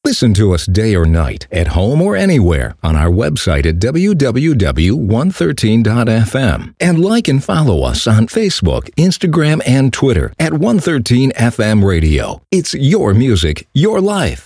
Listen to us day or night, at home or anywhere, on our website at www.113.fm. And like and follow us on Facebook, Instagram, and Twitter at 113 FM Radio. It's your music, your life.